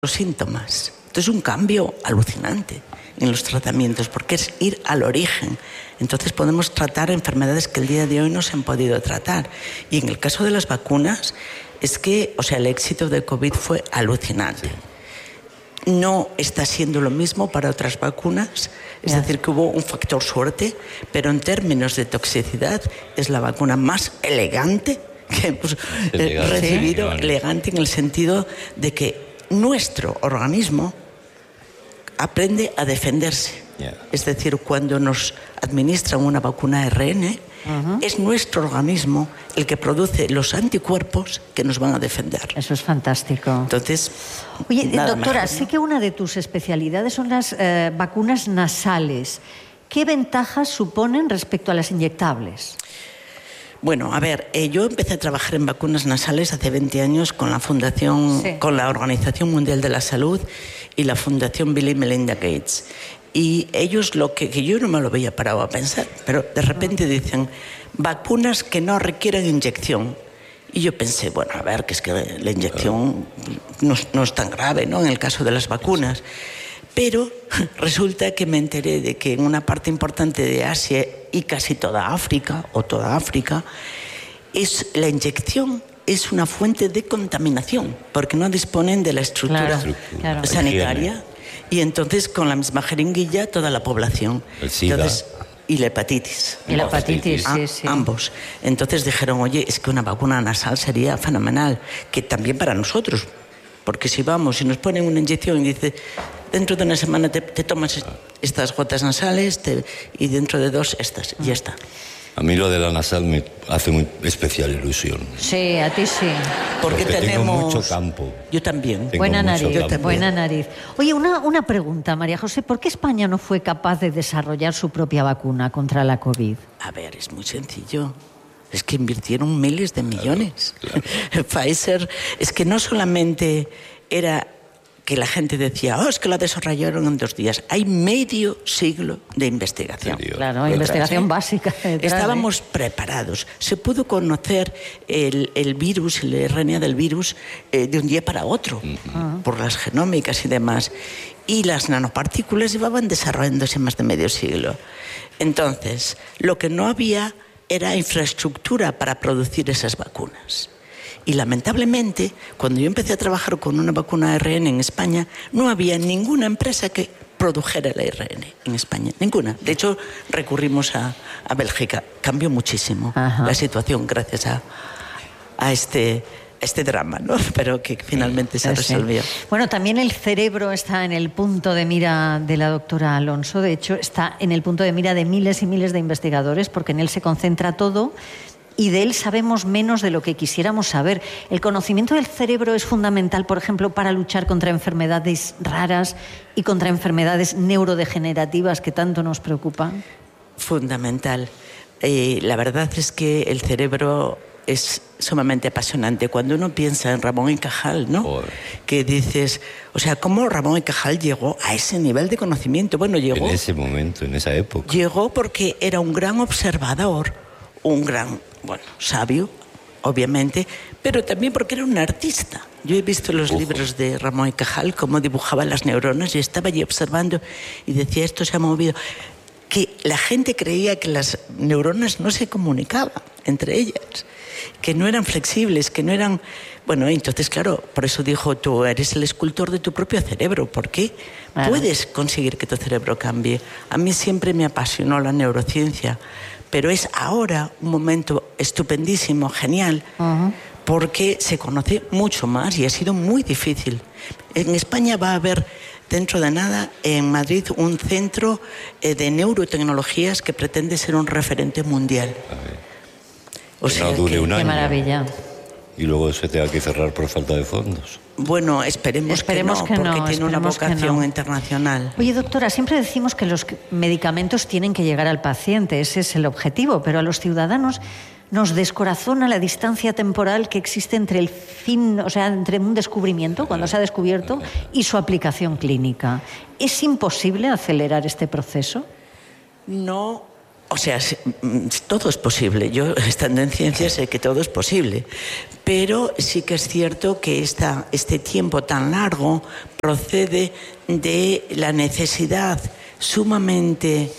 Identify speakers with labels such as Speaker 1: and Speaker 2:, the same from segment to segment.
Speaker 1: los síntomas. Entonces, un cambio alucinante en los tratamientos, porque es ir al origen. Entonces podemos tratar enfermedades que el día de hoy no se han podido tratar. Y en el caso de las vacunas, es que, el éxito de COVID fue alucinante. No está siendo lo mismo para otras vacunas, es decir, que hubo un factor suerte, pero en términos de toxicidad es la vacuna más elegante que hemos recibido, elegante en el sentido de que nuestro organismo aprende a defenderse. Es decir, cuando nos administran una vacuna ARN, es nuestro organismo el que produce los anticuerpos que nos van a defender.
Speaker 2: Eso es fantástico.
Speaker 1: Entonces,
Speaker 2: oye, doctora, sé que una de tus especialidades son las vacunas nasales. ¿Qué ventajas suponen respecto a las inyectables?
Speaker 1: Bueno, a ver, yo empecé a trabajar en vacunas nasales hace 20 años con la Fundación, con la Organización Mundial de la Salud y la Fundación Bill y Melinda Gates. Y ellos, lo que yo no me lo había parado a pensar, pero de repente dicen, vacunas que no requieren inyección. Y yo pensé, bueno, a ver, que es que la inyección no es tan grave, ¿no?, en el caso de las vacunas. Pero resulta que me enteré de que en una parte importante de Asia y casi toda África, la inyección es una fuente de contaminación, porque no disponen de la estructura sanitaria. Y entonces, con la misma jeringuilla, toda la población.
Speaker 3: El SIDA.
Speaker 1: Entonces, y la hepatitis.
Speaker 2: Y la hepatitis, sí.
Speaker 1: Ambos. Entonces dijeron, oye, es que una vacuna nasal sería fenomenal, que también para nosotros, porque si vamos y nos ponen una inyección y dice, dentro de una semana te tomas estas gotas nasales y dentro de 2 estas, y ya está.
Speaker 3: A mí lo de la nasal me hace muy especial ilusión.
Speaker 2: Sí, a ti sí.
Speaker 1: Porque tenemos
Speaker 3: tengo mucho campo.
Speaker 1: Yo también.
Speaker 2: Buena nariz. Oye, una pregunta, María José. ¿Por qué España no fue capaz de desarrollar su propia vacuna contra la COVID?
Speaker 1: A ver, es muy sencillo. Es que invirtieron miles de millones. Claro. Pfizer, es que no solamente era que la gente decía, es que la desarrollaron en 2 días. Hay medio siglo de investigación.
Speaker 2: Claro, investigación básica.
Speaker 1: Estábamos preparados. Se pudo conocer el virus, el RNA del virus, de un día para otro, por las genómicas y demás. Y las nanopartículas llevaban desarrollándose más de medio siglo. Entonces, lo que no había era infraestructura para producir esas vacunas. Y lamentablemente, cuando yo empecé a trabajar con una vacuna ARN en España, no había ninguna empresa que produjera el ARN en España, ninguna. De hecho, recurrimos a Bélgica. Cambió muchísimo la situación gracias a este drama, ¿no? Pero que finalmente se resolvió.
Speaker 2: Bueno, también el cerebro está en el punto de mira de la doctora Alonso. De hecho, está en el punto de mira de miles y miles de investigadores, porque en él se concentra todo. Y de él sabemos menos de lo que quisiéramos saber. ¿El conocimiento del cerebro es fundamental, por ejemplo, para luchar contra enfermedades raras y contra enfermedades neurodegenerativas que tanto nos preocupan?
Speaker 1: Fundamental. La verdad es que el cerebro es sumamente apasionante. Cuando uno piensa en Ramón y Cajal, ¿no? Que dices, ¿cómo Ramón y Cajal llegó a ese nivel de conocimiento? Bueno, llegó...
Speaker 3: En ese momento, en esa época.
Speaker 1: Llegó porque era un gran observador, un gran... sabio, obviamente, pero también porque era un artista. Yo he visto los libros de Ramón y Cajal, cómo dibujaba las neuronas, y estaba allí observando y decía, esto se ha movido. Que la gente creía que las neuronas no se comunicaban entre ellas, que no eran flexibles, que no eran... Bueno, entonces, claro, por eso dijo, tú eres el escultor de tu propio cerebro. ¿Por qué? Puedes conseguir que tu cerebro cambie. A mí siempre me apasionó la neurociencia, pero es ahora un momento estupendísimo, genial, porque se conoce mucho más y ha sido muy difícil. En España va a haber, dentro de nada, en Madrid, un centro de neurotecnologías que pretende ser un referente mundial.
Speaker 3: No dure un año.
Speaker 2: Qué maravilla.
Speaker 3: Y luego se tenga que cerrar por falta de fondos.
Speaker 1: Bueno, esperemos que no, porque tiene una vocación internacional.
Speaker 2: Oye, doctora, siempre decimos que los medicamentos tienen que llegar al paciente, ese es el objetivo, pero a los ciudadanos nos descorazona la distancia temporal que existe entre el fin, entre un descubrimiento, cuando se ha descubierto, y su aplicación clínica. ¿Es imposible acelerar este proceso?
Speaker 1: No, O sea, todo es posible. Yo, estando en ciencias, sé que todo es posible. Pero sí que es cierto que este tiempo tan largo procede de la necesidad sumamente,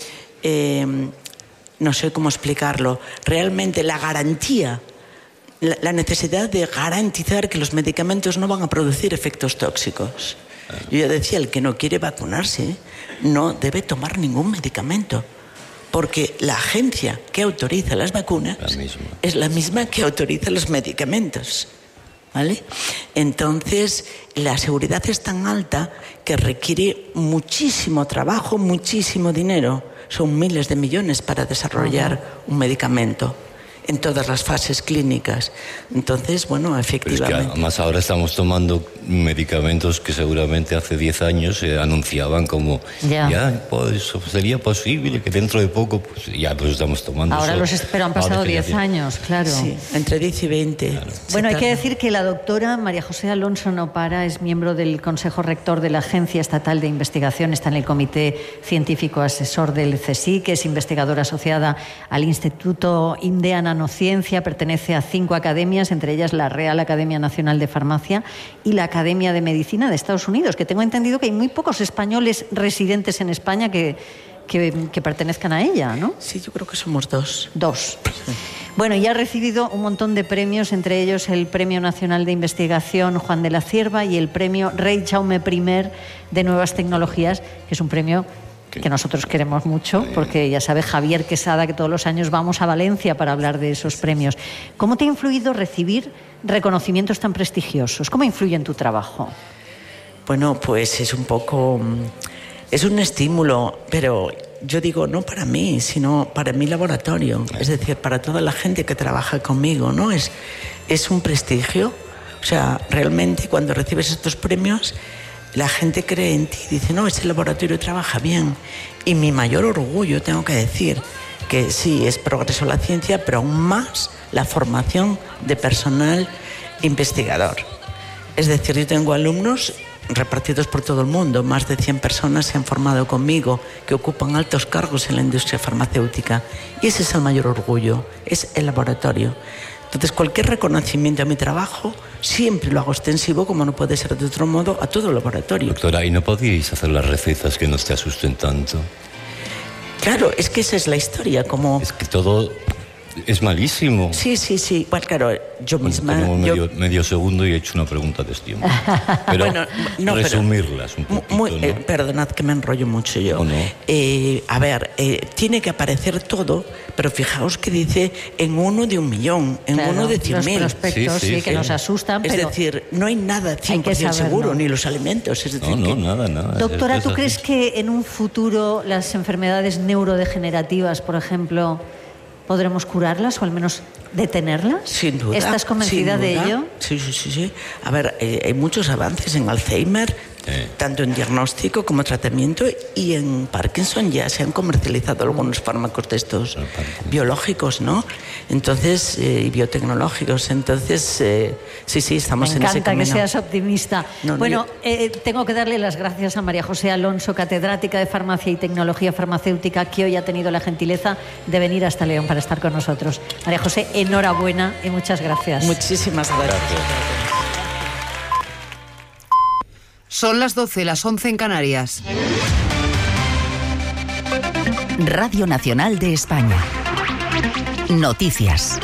Speaker 1: no sé cómo explicarlo, realmente la garantía, la necesidad de garantizar que los medicamentos no van a producir efectos tóxicos. Yo ya decía, el que no quiere vacunarse no debe tomar ningún medicamento. Porque la agencia que autoriza las vacunas es la misma que autoriza los medicamentos, ¿vale? Entonces, la seguridad es tan alta que requiere muchísimo trabajo, muchísimo dinero. Son miles de millones para desarrollar un medicamento en todas las fases clínicas. Entonces, bueno, efectivamente.
Speaker 3: Pero es que además ahora estamos tomando medicamentos que seguramente hace 10 años se anunciaban como pues, sería posible que dentro de poco pues estamos tomando.
Speaker 2: Ahora pero han pasado 10 años, claro.
Speaker 1: Sí, entre 10 y 20.
Speaker 2: Claro. Bueno, hay que decir que la doctora María José Alonso Nopara es miembro del Consejo Rector de la Agencia Estatal de Investigación, está en el Comité Científico Asesor del CSIC, es investigadora asociada al Instituto INDEA Nanociencia, pertenece a 5 academias, entre ellas la Real Academia Nacional de Farmacia y la Academia de Medicina de Estados Unidos, que tengo entendido que hay muy pocos españoles residentes en España que pertenezcan a ella, ¿no?
Speaker 1: Sí, yo creo que somos 2.
Speaker 2: 2. Sí. Bueno, y ha recibido un montón de premios, entre ellos el Premio Nacional de Investigación Juan de la Cierva y el Premio Rey Jaume I de Nuevas Tecnologías, que es un premio que nosotros queremos mucho, porque ya sabe Javier Quesada que todos los años vamos a Valencia para hablar de esos premios. ¿Cómo te ha influido recibir reconocimientos tan prestigiosos? ¿Cómo influye en tu trabajo?
Speaker 1: Bueno, pues es un estímulo, pero yo digo no para mí, sino para mi laboratorio, es decir, para toda la gente que trabaja conmigo, ¿no? Es un prestigio. O sea, realmente cuando recibes estos premios, la gente cree en ti y dice, no, ese laboratorio trabaja bien. Y mi mayor orgullo, tengo que decir, que sí, es progreso la ciencia, pero aún más la formación de personal investigador. Es decir, yo tengo alumnos repartidos por todo el mundo, más de 100 personas se han formado conmigo, que ocupan altos cargos en la industria farmacéutica. Y ese es el mayor orgullo, es el laboratorio. Entonces, cualquier reconocimiento a mi trabajo siempre lo hago extensivo, como no puede ser de otro modo, a todo el laboratorio.
Speaker 3: Doctora, ¿y no podíais hacer las recetas que no te asusten tanto?
Speaker 1: Claro, es que esa es la historia, como...
Speaker 3: Es que todo es malísimo.
Speaker 1: Sí. Bueno, claro, yo misma...
Speaker 3: Tenemos medio segundo y he hecho una pregunta de tiempo. Pero bueno, resumirlas un poquito, ¿no?
Speaker 1: Perdonad que me enrollo mucho yo.
Speaker 3: No.
Speaker 1: A ver, tiene que aparecer todo, pero fijaos que dice en 1 de 1.000.000, en 1 de 100.000.
Speaker 2: Los prospectos sí, que nos asustan,
Speaker 1: pero... Es decir, no hay nada 100% seguro, ni los alimentos. Es decir,
Speaker 3: nada.
Speaker 2: Doctora, ¿tú crees que en un futuro las enfermedades neurodegenerativas, por ejemplo, podremos curarlas o al menos detenerlas?
Speaker 1: Sin duda.
Speaker 2: ¿Estás convencida de ello?
Speaker 1: Sí. A ver, hay muchos avances en Alzheimer, tanto en diagnóstico como tratamiento, y en Parkinson ya se han comercializado algunos fármacos de estos biológicos, ¿no? Entonces, y biotecnológicos. Entonces, sí, estamos en ese camino.
Speaker 2: Me encanta que seas optimista. Tengo que darle las gracias a María José Alonso, catedrática de Farmacia y Tecnología Farmacéutica, que hoy ha tenido la gentileza de venir hasta León para estar con nosotros. María José, enhorabuena y muchas gracias.
Speaker 1: Muchísimas gracias.
Speaker 4: Son las 12, las 11 en Canarias.
Speaker 5: Radio Nacional de España. Noticias.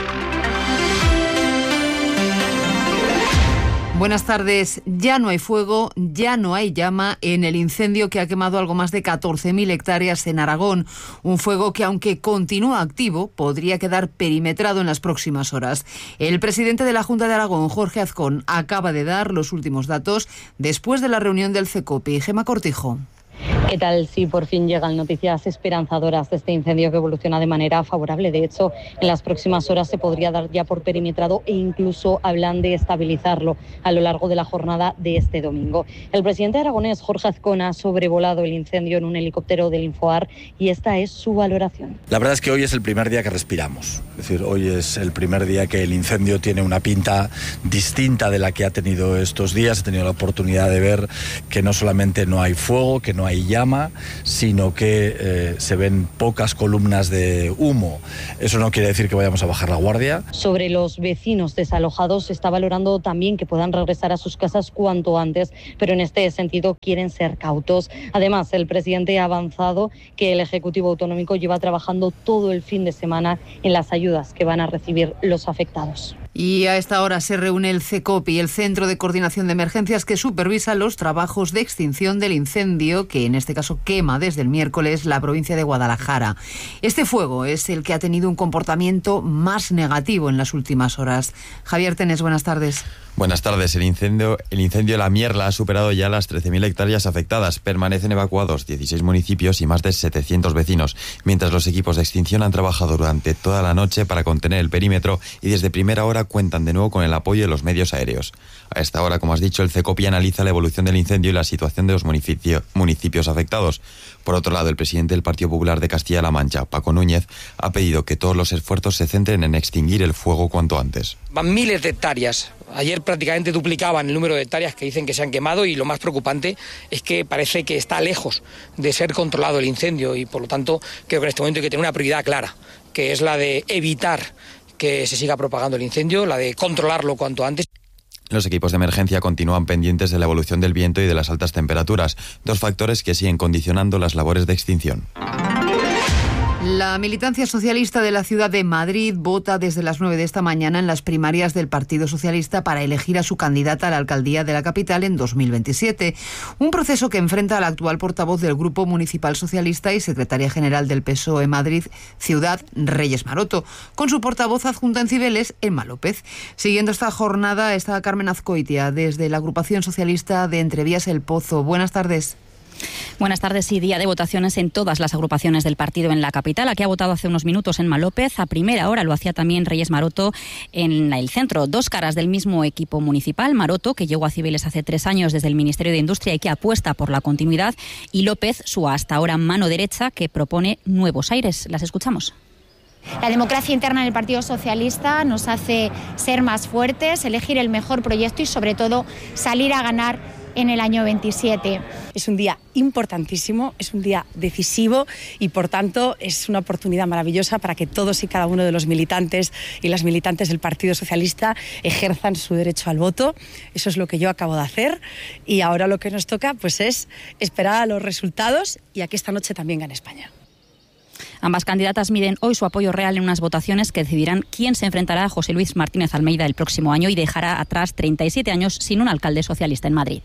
Speaker 4: Buenas tardes. Ya no hay fuego, ya no hay llama en el incendio que ha quemado algo más de 14.000 hectáreas en Aragón. Un fuego que, aunque continúa activo, podría quedar perimetrado en las próximas horas. El presidente de la Junta de Aragón, Jorge Azcón, acaba de dar los últimos datos después de la reunión del CECOPI. Gemma Cortijo.
Speaker 6: ¿Qué tal? Sí, por fin llegan noticias esperanzadoras de este incendio que evoluciona de manera favorable. De hecho, en las próximas horas se podría dar ya por perimetrado e incluso hablan de estabilizarlo a lo largo de la jornada de este domingo. El presidente aragonés, Jorge Azcón, ha sobrevolado el incendio en un helicóptero del Infoar y esta es su valoración.
Speaker 7: La verdad es que hoy es el primer día que respiramos. Es decir, hoy es el primer día que el incendio tiene una pinta distinta de la que ha tenido estos días. He tenido la oportunidad de ver que no solamente no hay fuego, que no hay llama, llama, sino que se ven pocas columnas de humo. Eso no quiere decir que vayamos a bajar la guardia.
Speaker 6: Sobre los vecinos desalojados se está valorando también que puedan regresar a sus casas cuanto antes, pero en este sentido quieren ser cautos. Además, el presidente ha avanzado que el Ejecutivo Autonómico lleva trabajando todo el fin de semana en las ayudas que van a recibir los afectados.
Speaker 4: Y a esta hora se reúne el CECOPI, el Centro de Coordinación de Emergencias, que supervisa los trabajos de extinción del incendio, que en este caso quema desde el miércoles la provincia de Guadalajara. Este fuego es el que ha tenido un comportamiento más negativo en las últimas horas. Javier Tenes, buenas tardes.
Speaker 8: Buenas tardes. El incendio de La Mierla ha superado ya las 13.000 hectáreas afectadas. Permanecen evacuados 16 municipios y más de 700 vecinos, mientras los equipos de extinción han trabajado durante toda la noche para contener el perímetro y desde primera hora cuentan de nuevo con el apoyo de los medios aéreos. A esta hora, como has dicho, el CECOPI analiza la evolución del incendio y la situación de los municipios afectados. Por otro lado, el presidente del Partido Popular de Castilla-La Mancha, Paco Núñez, ha pedido que todos los esfuerzos se centren en extinguir el fuego cuanto antes.
Speaker 9: Van miles de hectáreas. Ayer prácticamente duplicaban el número de hectáreas que dicen que se han quemado, y lo más preocupante es que parece que está lejos de ser controlado el incendio, y por lo tanto creo que en este momento hay que tener una prioridad clara, que es la de evitar que se siga propagando el incendio, la de controlarlo cuanto antes.
Speaker 8: Los equipos de emergencia continúan pendientes de la evolución del viento y de las altas temperaturas, dos factores que siguen condicionando las labores de extinción.
Speaker 4: La militancia socialista de la ciudad de Madrid vota desde las 9 de esta mañana en las primarias del Partido Socialista para elegir a su candidata a la alcaldía de la capital en 2027. Un proceso que enfrenta al actual portavoz del Grupo Municipal Socialista y secretaria general del PSOE Madrid Ciudad, Reyes Maroto, con su portavoz adjunta en Cibeles, Emma López. Siguiendo esta jornada está Carmen Azcoitia, desde la agrupación socialista de Entrevías El Pozo. Buenas tardes.
Speaker 10: Buenas tardes. Y día de votaciones en todas las agrupaciones del partido en la capital. Aquí ha votado hace unos minutos Emma López. A primera hora lo hacía también Reyes Maroto en el centro. Dos caras del mismo equipo municipal. Maroto, que llegó a Cibeles hace 3 años desde el Ministerio de Industria y que apuesta por la continuidad. Y López, su hasta ahora mano derecha, que propone nuevos aires. Las escuchamos.
Speaker 11: La democracia interna en el Partido Socialista nos hace ser más fuertes, elegir el mejor proyecto y, sobre todo, salir a ganar en el año 27.
Speaker 12: Es un día importantísimo, es un día decisivo y, por tanto, es una oportunidad maravillosa para que todos y cada uno de los militantes y las militantes del Partido Socialista ejerzan su derecho al voto. Eso es lo que yo acabo de hacer, y ahora lo que nos toca pues es esperar a los resultados y a que esta noche también gane España.
Speaker 10: Ambas candidatas miden hoy su apoyo real en unas votaciones que decidirán quién se enfrentará a José Luis Martínez Almeida el próximo año y dejará atrás 37 años sin un alcalde socialista en Madrid.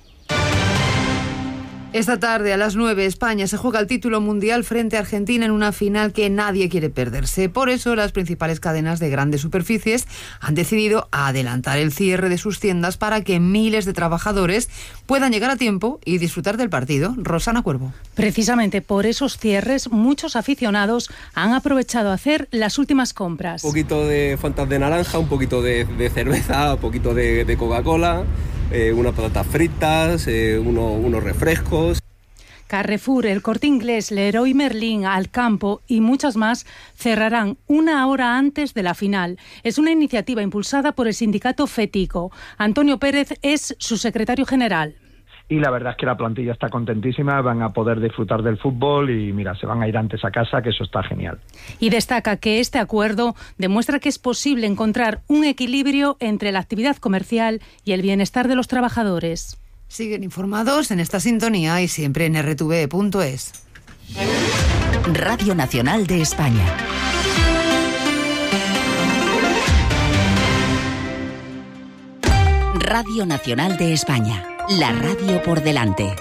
Speaker 4: Esta tarde a las 9 España se juega el título mundial frente a Argentina en una final que nadie quiere perderse. Por eso las principales cadenas de grandes superficies han decidido adelantar el cierre de sus tiendas para que miles de trabajadores puedan llegar a tiempo y disfrutar del partido. Rosana Cuervo.
Speaker 13: Precisamente por esos cierres, muchos aficionados han aprovechado a hacer las últimas compras.
Speaker 14: Un poquito de Fantas de naranja, un poquito de cerveza, un poquito de Coca-Cola, unas patatas fritas, unos refrescos.
Speaker 13: Carrefour, El Corte Inglés, Leroy Merlin, Alcampo y muchas más cerrarán 1 hora antes de la final. Es una iniciativa impulsada por el sindicato FETICO. Antonio Pérez es su secretario general.
Speaker 15: Y la verdad es que la plantilla está contentísima, van a poder disfrutar del fútbol y mira, se van a ir antes a casa, que eso está genial.
Speaker 13: Y destaca que este acuerdo demuestra que es posible encontrar un equilibrio entre la actividad comercial y el bienestar de los trabajadores.
Speaker 4: Siguen informados en esta sintonía y siempre en rtv.es.
Speaker 5: Radio Nacional de España. Radio Nacional de España. La radio por delante.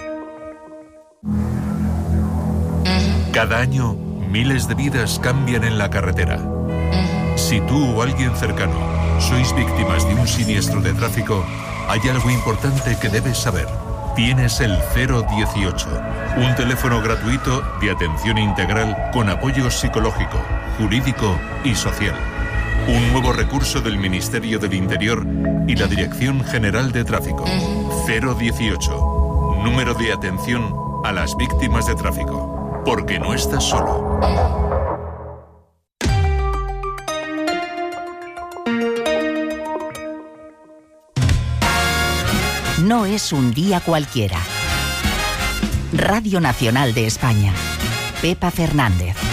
Speaker 16: Cada año, miles de vidas cambian en la carretera. Si tú o alguien cercano sois víctimas de un siniestro de tráfico, hay algo importante que debes saber. Tienes el 018, un teléfono gratuito de atención integral con apoyo psicológico, jurídico y social. Un nuevo recurso del Ministerio del Interior y la Dirección General de Tráfico. 018, número de atención a las víctimas de tráfico. Porque no estás solo.
Speaker 5: No es un día cualquiera. Radio Nacional de España. Pepa Fernández.